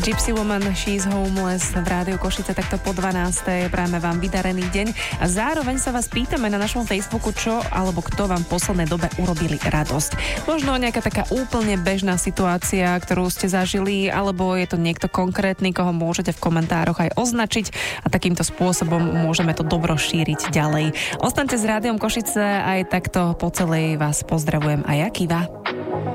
Gypsy Woman, She's Homeless v Rádiu Košice takto po 12. Prajeme vám vydarený deň a zároveň sa vás pýtame na našom Facebooku, čo alebo kto vám v poslednej dobe urobili radosť. Možno nejaká taká úplne bežná situácia, ktorú ste zažili, alebo je to niekto konkrétny, koho môžete v komentároch aj označiť a takýmto spôsobom môžeme to dobro šíriť ďalej. Ostaňte s Rádiom Košice, aj takto po celej vás pozdravujem a Kiva.